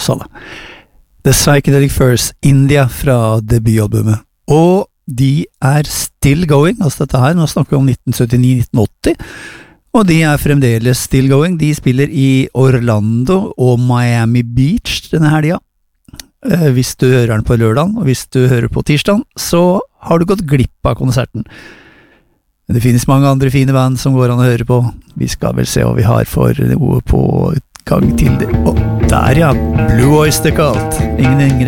Uppsala. The Psychedelic Furs, India fra debutalbumet. Og de still going, altså dette her, nå snakker vi om 1979-1980, og de fremdeles still going. De spiller i Orlando og Miami Beach denne helga. Hvis du hører den på lørdagen, og hvis du hører på tirsdagen, så har du gått glipp av konserten. Det finnes mange andre fine band som går an å høre på. Vi skal vel se hva vi har for noe på gang til det. Og der ja, Blue Oyster Cult. Ingen